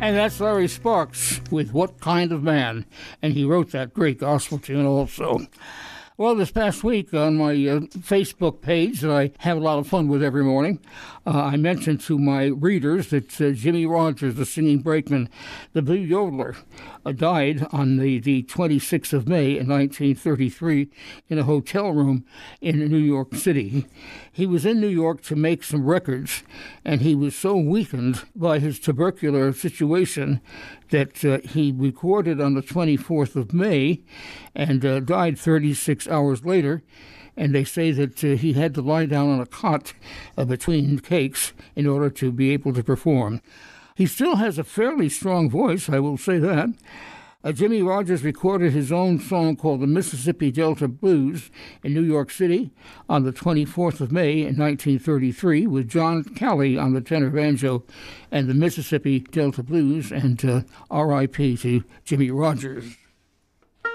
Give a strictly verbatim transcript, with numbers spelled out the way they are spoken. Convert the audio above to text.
And that's Larry Sparks with What Kind of Man? And he wrote that great gospel tune also. Well, this past week on my uh, Facebook page that I have a lot of fun with every morning, uh, I mentioned to my readers that uh, Jimmie Rodgers, the singing brakeman, the Blue Yodeler, uh, died on the, the twenty-sixth of May in nineteen thirty-three in a hotel room in New York City. He was in New York to make some records, and he was so weakened by his tubercular situation that uh, he recorded on the twenty-fourth of May and uh, died thirty-six hours later. And they say that uh, he had to lie down on a cot uh, between cakes in order to be able to perform. He still has a fairly strong voice, I will say that. Uh, Jimmie Rodgers recorded his own song called the Mississippi Delta Blues in New York City on the twenty-fourth of May in nineteen thirty-three with John Calley on the tenor banjo and the Mississippi Delta Blues, and uh, R I P to Jimmie Rodgers.